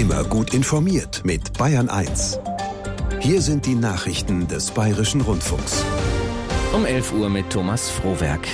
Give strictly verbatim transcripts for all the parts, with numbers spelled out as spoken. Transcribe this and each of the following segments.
Immer gut informiert mit Bayern eins. Hier sind die Nachrichten des Bayerischen Rundfunks. Um elf Uhr mit Thomas Frohwerk.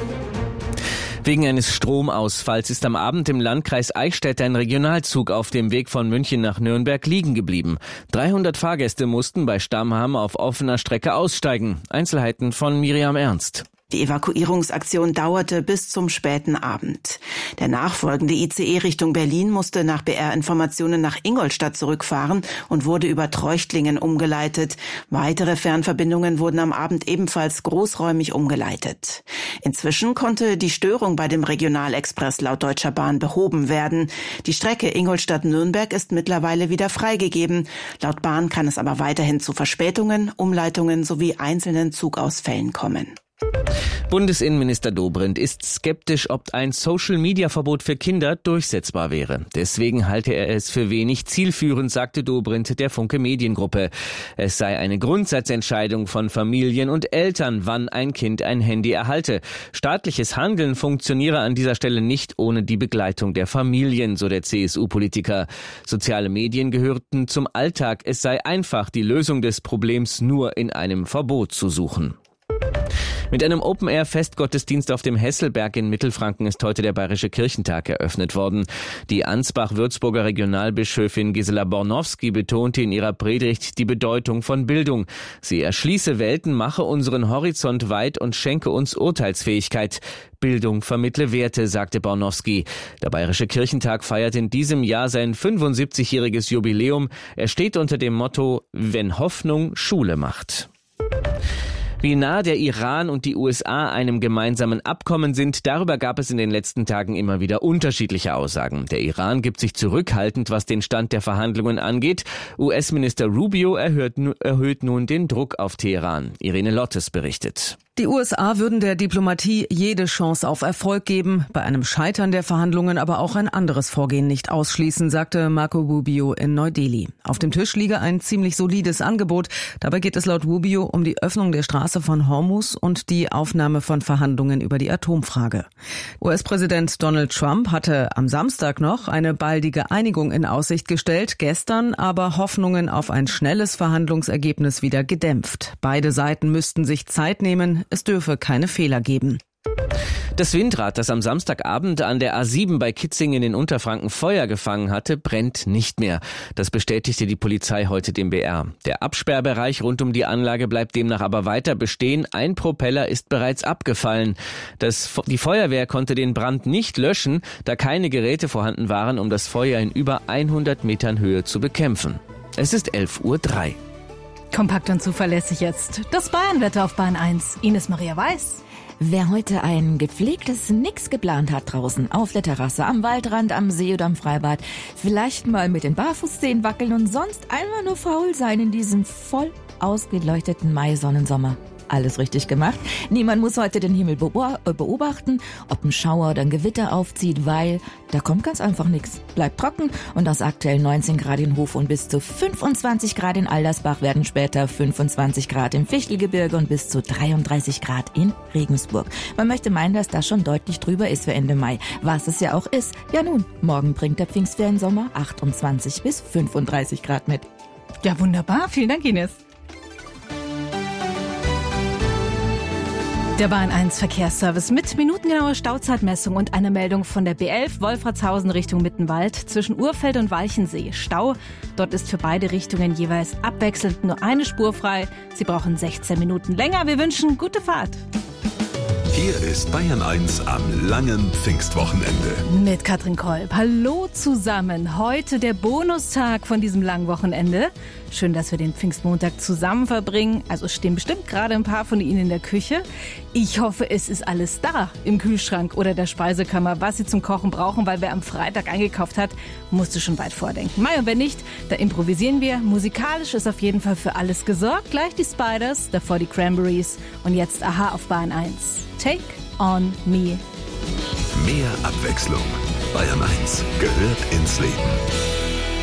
Wegen eines Stromausfalls ist am Abend im Landkreis Eichstätt ein Regionalzug auf dem Weg von München nach Nürnberg liegen geblieben. dreihundert Fahrgäste mussten bei Stammheim auf offener Strecke aussteigen. Einzelheiten von Miriam Ernst. Die Evakuierungsaktion dauerte bis zum späten Abend. Der nachfolgende I C E Richtung Berlin musste nach B R-Informationen nach Ingolstadt zurückfahren und wurde über Treuchtlingen umgeleitet. Weitere Fernverbindungen wurden am Abend ebenfalls großräumig umgeleitet. Inzwischen konnte die Störung bei dem Regionalexpress laut Deutscher Bahn behoben werden. Die Strecke Ingolstadt-Nürnberg ist mittlerweile wieder freigegeben. Laut Bahn kann es aber weiterhin zu Verspätungen, Umleitungen sowie einzelnen Zugausfällen kommen. Bundesinnenminister Dobrindt ist skeptisch, ob ein Social-Media-Verbot für Kinder durchsetzbar wäre. Deswegen halte er es für wenig zielführend, sagte Dobrindt der Funke Mediengruppe. Es sei eine Grundsatzentscheidung von Familien und Eltern, wann ein Kind ein Handy erhalte. Staatliches Handeln funktioniere an dieser Stelle nicht ohne die Begleitung der Familien, so der C S U-Politiker. Soziale Medien gehörten zum Alltag. Es sei einfach, die Lösung des Problems nur in einem Verbot zu suchen. Mit einem Open-Air-Festgottesdienst auf dem Hesselberg in Mittelfranken ist heute der Bayerische Kirchentag eröffnet worden. Die Ansbach-Würzburger Regionalbischöfin Gisela Bornowski betonte in ihrer Predigt die Bedeutung von Bildung. Sie erschließe Welten, mache unseren Horizont weit und schenke uns Urteilsfähigkeit. Bildung vermittle Werte, sagte Bornowski. Der Bayerische Kirchentag feiert in diesem Jahr sein fünfundsiebzigjähriges Jubiläum. Er steht unter dem Motto: Wenn Hoffnung Schule macht. Wie nah der Iran und die U S A einem gemeinsamen Abkommen sind, darüber gab es in den letzten Tagen immer wieder unterschiedliche Aussagen. Der Iran gibt sich zurückhaltend, was den Stand der Verhandlungen angeht. U S-Minister Rubio erhöht, erhöht nun den Druck auf Teheran. Irene Lottes berichtet. Die U S A würden der Diplomatie jede Chance auf Erfolg geben, bei einem Scheitern der Verhandlungen aber auch ein anderes Vorgehen nicht ausschließen, sagte Marco Rubio in Neu-Delhi. Auf dem Tisch liege ein ziemlich solides Angebot. Dabei geht es laut Rubio um die Öffnung der Straße von Hormuz und die Aufnahme von Verhandlungen über die Atomfrage. U S-Präsident Donald Trump hatte am Samstag noch eine baldige Einigung in Aussicht gestellt, gestern aber Hoffnungen auf ein schnelles Verhandlungsergebnis wieder gedämpft. Beide Seiten müssten sich Zeit nehmen. Es dürfe keine Fehler geben. Das Windrad, das am Samstagabend an der A sieben bei Kitzingen in Unterfranken Feuer gefangen hatte, brennt nicht mehr. Das bestätigte die Polizei heute dem B R. Der Absperrbereich rund um die Anlage bleibt demnach aber weiter bestehen. Ein Propeller ist bereits abgefallen. Das, die Feuerwehr konnte den Brand nicht löschen, da keine Geräte vorhanden waren, um das Feuer in über hundert Metern Höhe zu bekämpfen. Es ist elf Uhr drei. Kompakt und zuverlässig jetzt. Das Bayernwetter auf Bayern eins. Ines Maria Weiß. Wer heute ein gepflegtes Nix geplant hat draußen, auf der Terrasse, am Waldrand, am See oder am Freibad, vielleicht mal mit den Barfußzehen wackeln und sonst einfach nur faul sein in diesem voll ausgeleuchteten Mai-Sonnensommer. Alles richtig gemacht. Niemand muss heute den Himmel beobachten, ob ein Schauer oder ein Gewitter aufzieht, weil da kommt ganz einfach nichts. Bleibt trocken und aus aktuell neunzehn Grad in Hof und bis zu fünfundzwanzig Grad in Aldersbach werden später fünfundzwanzig Grad im Fichtelgebirge und bis zu dreiunddreißig Grad in Regensburg. Man möchte meinen, dass das schon deutlich drüber ist für Ende Mai. Was es ja auch ist. Ja nun, morgen bringt der Pfingstferiensommer achtundzwanzig bis fünfunddreißig Grad mit. Ja, wunderbar. Vielen Dank, Ines. Der Bayern eins Verkehrsservice mit minutengenauer Stauzeitmessung und einer Meldung von der B elf Wolfratshausen Richtung Mittenwald zwischen Urfeld und Walchensee. Stau. Dort ist für beide Richtungen jeweils abwechselnd nur eine Spur frei. Sie brauchen sechzehn Minuten länger. Wir wünschen gute Fahrt. Hier ist Bayern eins am langen Pfingstwochenende. Mit Katrin Kolb. Hallo zusammen. Heute der Bonustag von diesem langen Wochenende. Schön, dass wir den Pfingstmontag zusammen verbringen. Also stehen bestimmt gerade ein paar von Ihnen in der Küche. Ich hoffe, es ist alles da im Kühlschrank oder der Speisekammer, was Sie zum Kochen brauchen, weil wer am Freitag eingekauft hat, musste schon weit vordenken. Mai, und wenn nicht, da improvisieren wir. Musikalisch ist auf jeden Fall für alles gesorgt. Gleich die Spiders, davor die Cranberries und jetzt Aha auf Bayern eins. Take on me. Mehr Abwechslung. Bayern eins gehört ins Leben.